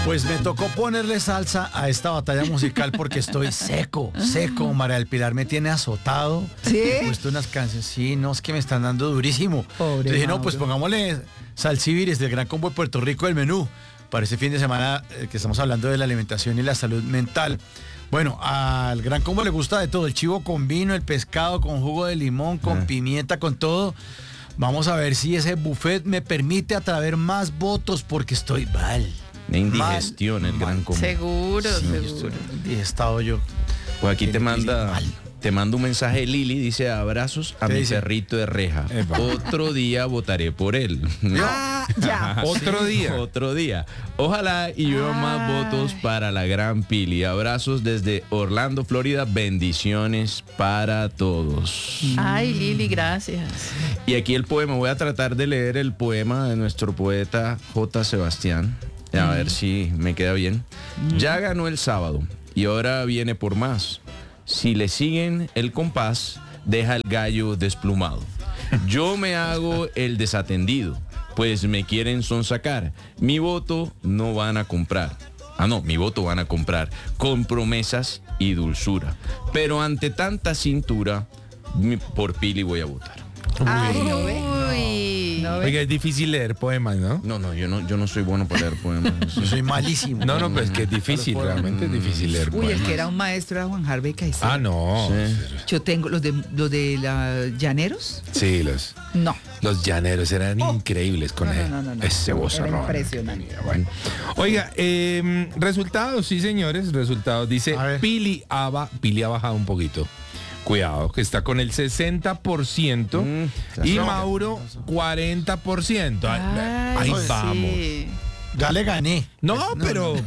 Pues me tocó ponerle salsa a esta batalla musical porque estoy seco. María del Pilar me tiene azotado. ¿Sí? He puesto unas canciones. Sí, no, es que me están dando durísimo. Pobre Entonces dije, no, Mauro. pues pongámosle Salsiviris del Gran Combo de Puerto Rico del menú. Para ese fin de semana que estamos hablando de la alimentación y la salud mental. Bueno, al Gran Combo le gusta de todo. El chivo con vino, el pescado con jugo de limón, con pimienta, con todo. Vamos a ver si ese buffet me permite atraer más votos porque estoy mal. Una indigestión, el Gran Combo. Seguro, Sí, seguro. he estado yo. Pues aquí te Mal. manda un mensaje Lili, dice abrazos a ¿Qué mi dice? perrito de reja. Epa. Otro día votaré por él. Ah, ya. Otro día. Otro día. Ojalá y yo más votos para la gran Pili. Abrazos desde Orlando, Florida. Bendiciones para todos. Ay, Lili, gracias. Y aquí el poema. Voy a tratar de leer el poema de nuestro poeta J. Sebastián. A ver si me queda bien. Ya ganó el sábado y ahora viene por más. Si le siguen el compás, deja el gallo desplumado. Yo me hago el desatendido, pues me quieren sonsacar. Mi voto no van a comprar. Mi voto van a comprar con promesas y dulzura. Pero ante tanta cintura, por Pili voy a votar. Ay, no ve. No ve. Oiga, es difícil leer poemas, ¿no? No, yo no soy bueno para leer poemas. Yo soy malísimo. No, pues que es difícil, realmente es difícil leer Uy, el poemas. que era un maestro era Juan Harvey Caicedo. Ah, no. Yo tengo los de la Llaneros. Sí, No. los llaneros eran increíbles con No. ese Era vozarrón. impresionante. Bueno. Oiga, resultados, sí, señores, resultados. Dice, A ver. Pili ha bajado un poquito. Cuidado, que está con el 60% y no. Mauro 40%. Ahí sí. vamos. Ya le gané. No, pero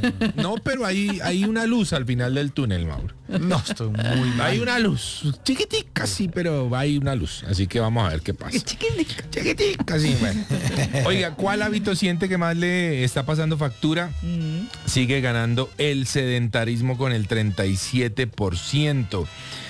hay una luz al final del túnel, Mauro. No, estoy muy mal. Hay una luz, chiquitica, sí, pero hay una luz. Así que vamos a ver qué pasa. Chiquitica, sí, bueno. Oiga, ¿cuál hábito siente que más le está pasando factura? Sigue ganando el sedentarismo con el 37%.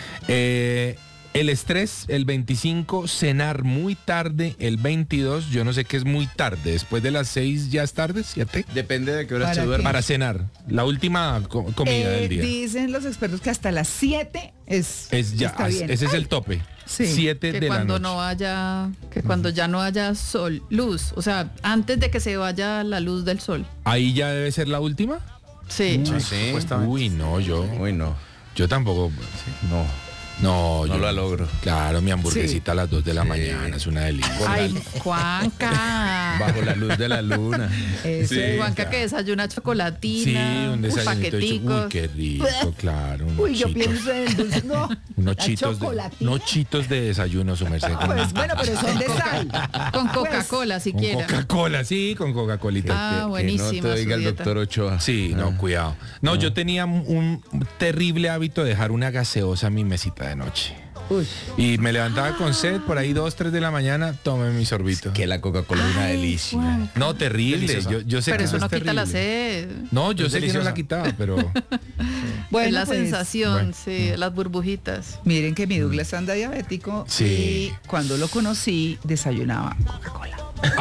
El estrés, el 25, cenar muy tarde, el 22, yo no sé qué es muy tarde, después de las 6 ya es tarde, 7. Depende de qué hora ¿Para se qué? duerma. Para cenar, la última comida del día. Dicen los expertos que hasta las 7 Es ya, está bien. ese es el tope. Sí. 7 Que de la cuando noche. no haya, que cuando ya no haya sol, luz, o sea, antes de que se vaya la luz del sol. Ahí ya debe ser la última. Sí. Sí. Supuestamente. Uy, no, Uy, no. yo tampoco. No yo la logro. Claro, mi hamburguesita a las 2 de la mañana es una delicia. Ay, Juanca. Bajo la luz de la luna. Eso Sí. es. Juanca que desayuna chocolatina, Sí, un desayunito de paqueticos. Uy, qué rico, claro. unos Uy, yo chitos. pienso en el dulce. No, Unos la chitos chocolatina. unos chitos de desayuno, su merced. Pues bueno, pero son de sal. Con Coca-Cola, Con siquiera. Coca-Cola, sí, con Coca-Colita. Ah, Que no buenísima te su oiga el dieta. doctor Ochoa. Sí, no, cuidado. No, yo tenía un terrible hábito de dejar una gaseosa en mi mesita de noche. Uy. Y me levantaba con sed, por ahí 2, 3 de la mañana, tomé mi sorbito. Que la Coca-Cola es una delicia. No, terrible. Deliciosa. Yo sé Pero que eso es no quita la terrible. sed. No, yo Es sé que no deliciosa. la quitaba, pero Es la pues, sensación, bueno. sí, las burbujitas. Miren que mi Douglas anda diabético Sí. y cuando lo conocí desayunaba Coca-Cola.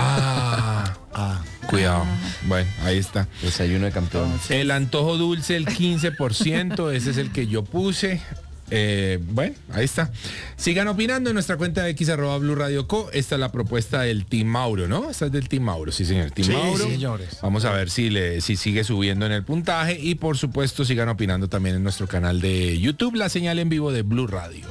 cuidado. Bueno, ahí está. Desayuno de campeón. El antojo dulce, el 15%, ese es el que yo puse. Bueno, ahí está. Sigan opinando en nuestra cuenta de x@blurradioco. Esta es la propuesta del Team Mauro, ¿no? Esta es del Team Mauro, sí señor. Team Sí, Mauro. señores. Vamos a ver si sigue subiendo en el puntaje y por supuesto sigan opinando también en nuestro canal de YouTube, la señal en vivo de Blue Radio.